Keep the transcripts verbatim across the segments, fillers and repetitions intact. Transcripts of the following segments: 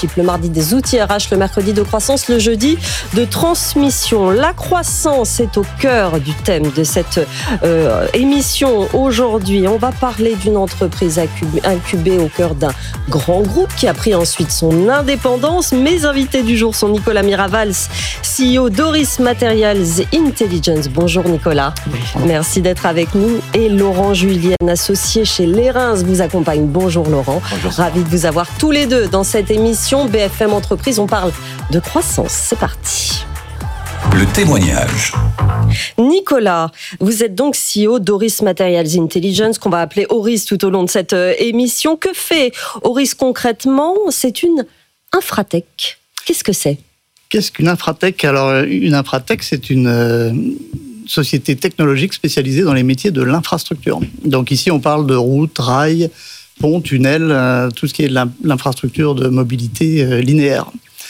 leadership, le mardi des outils R H, le mercredi de croissance, le jeudi de transmission. La croissance est au cœur du thème de cette euh, émission aujourd'hui. On va parler d'une entreprise incubée au cœur d'un grand groupe qui a pris ensuite son indépendance. Mes invités du jour sont Nicolas Miravals, C E O d'Auris Materials Intelligence. Bonjour Nicolas. Bonjour. Merci d'être avec nous. Et Laurent Julienne, associé chez Lerins, vous accompagne. Bonjour Laurent. Bonjour. Ravi de vous avoir tous les deux dans cette émission B F M Entreprise. On parle de croissance. C'est parti. Le témoignage. Nicolas, vous êtes donc C E O d'Auris Materials Intelligence, qu'on va appeler Auris tout au long de cette émission. Que fait Auris concrètement ? C'est une infratech. Qu'est-ce que c'est ? Qu'est-ce qu'une infratech ? Alors, une infratech, c'est une euh, société technologique spécialisée dans les métiers de l'infrastructure. Donc ici, on parle de routes, rails, ponts, tunnels, euh, tout ce qui est de l'infrastructure de mobilité euh, linéaire.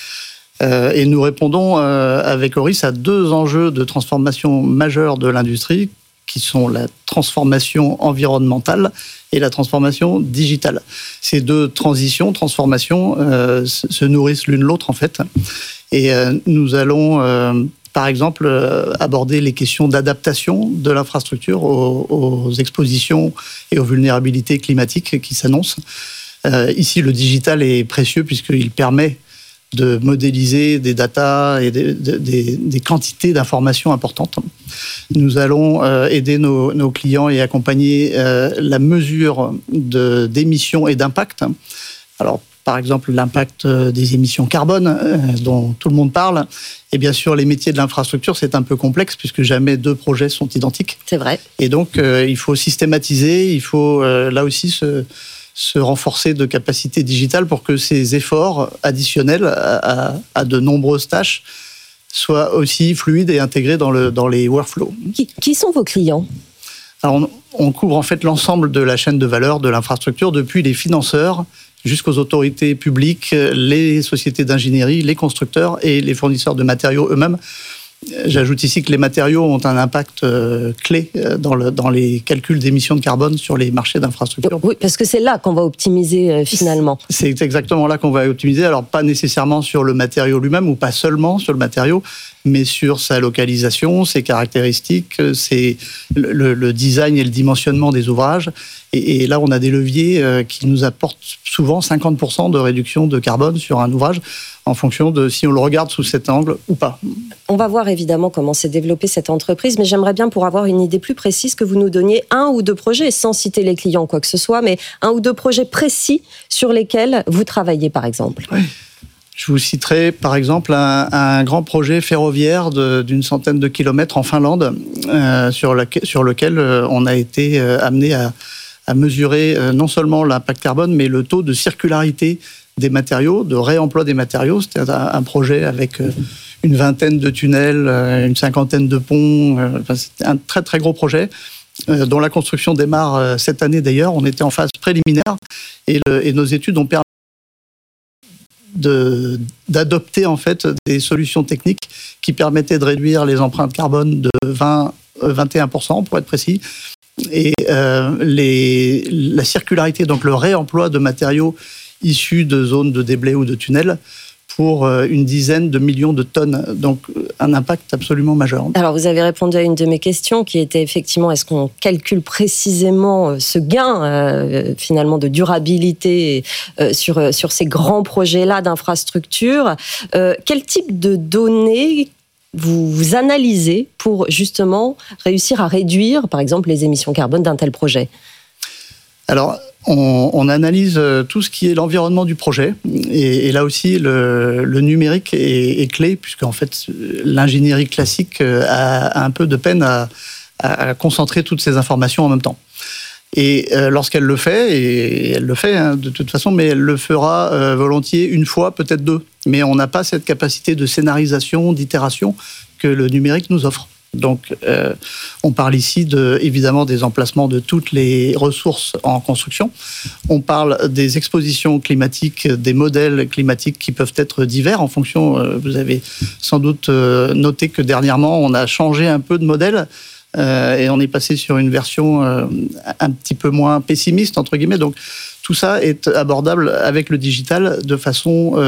Euh, et nous répondons euh, avec Auris à deux enjeux de transformation majeure de l'industrie, qui sont la transformation environnementale et la transformation digitale. Ces deux transitions, transformations, euh, se nourrissent l'une l'autre en fait. Et euh, nous allons, euh, par exemple, euh, aborder les questions d'adaptation de l'infrastructure aux, aux expositions et aux vulnérabilités climatiques qui s'annoncent. Euh, ici, le digital est précieux puisqu'il permet de modéliser des datas et des, des, des quantités d'informations importantes. Nous allons euh, aider nos, nos clients et accompagner euh, la mesure de, d'émissions et d'impact. Alors, par exemple, l'impact des émissions carbone euh, dont tout le monde parle. Et bien sûr, les métiers de l'infrastructure, c'est un peu complexe puisque jamais deux projets sont identiques. C'est vrai. Et donc, euh, il faut systématiser, il faut euh, là aussi se... se renforcer de capacités digitales pour que ces efforts additionnels à, à, à de nombreuses tâches soient aussi fluides et intégrés dans, le, dans les workflows. Qui, qui sont vos clients ? Alors on, on couvre en fait l'ensemble de la chaîne de valeur de l'infrastructure, depuis les financeurs jusqu'aux autorités publiques, les sociétés d'ingénierie, les constructeurs et les fournisseurs de matériaux eux-mêmes. J'ajoute ici que les matériaux ont un impact euh, clé dans, le, dans les calculs d'émissions de carbone sur les marchés d'infrastructure. Oui, parce que c'est là qu'on va optimiser euh, finalement. C'est exactement là qu'on va optimiser. Alors, pas nécessairement sur le matériau lui-même, ou pas seulement sur le matériau, mais sur sa localisation, ses caractéristiques, ses, le, le design et le dimensionnement des ouvrages. Et, et là, on a des leviers euh, qui nous apportent souvent cinquante pour cent de réduction de carbone sur un ouvrage, en fonction de si on le regarde sous cet angle ou pas. On va voir évidemment comment s'est développée cette entreprise, mais j'aimerais bien, pour avoir une idée plus précise, que vous nous donniez un ou deux projets, sans citer les clients, quoi que ce soit, mais un ou deux projets précis sur lesquels vous travaillez, par exemple. Oui. Je vous citerai par exemple un, un grand projet ferroviaire de, d'une centaine de kilomètres en Finlande, euh, sur, la, sur lequel euh, on a été euh, amené à, à mesurer euh, non seulement l'impact carbone, mais le taux de circularité des matériaux, de réemploi des matériaux. C'était un, un projet avec euh, une vingtaine de tunnels, euh, une cinquantaine de ponts. Euh, enfin, c'était un très très gros projet euh, dont la construction démarre euh, cette année d'ailleurs. On était en phase préliminaire et, le, et nos études ont permis De, d'adopter en fait des solutions techniques qui permettaient de réduire les empreintes carbone de vingt, vingt et un pour cent pour être précis, et euh, les, la circularité, donc le réemploi de matériaux issus de zones de déblais ou de tunnels pour une dizaine de millions de tonnes, donc un impact absolument majeur. Alors vous avez répondu à une de mes questions qui était effectivement, est-ce qu'on calcule précisément ce gain euh, finalement de durabilité euh, sur, sur ces grands projets-là d'infrastructure. euh, Quel type de données vous, vous analysez pour justement réussir à réduire par exemple les émissions carbone d'un tel projet ? Alors, on, on analyse tout ce qui est l'environnement du projet. Et, et là aussi, le, le numérique est, est clé, puisqu'en fait, l'ingénierie classique a, a un peu de peine à, à concentrer toutes ces informations en même temps. Et euh, lorsqu'elle le fait, et elle le fait hein, de toute façon, mais elle le fera euh, volontiers une fois, peut-être deux. Mais on n'a pas cette capacité de scénarisation, d'itération que le numérique nous offre. Donc, euh, on parle ici de, évidemment des emplacements de toutes les ressources en construction. On parle des expositions climatiques, des modèles climatiques qui peuvent être divers en fonction. Euh, vous avez sans doute euh, noté que dernièrement, on a changé un peu de modèle. Euh, et on est passé sur une version euh, un petit peu moins pessimiste, entre guillemets. Donc, tout ça est abordable avec le digital de façon euh,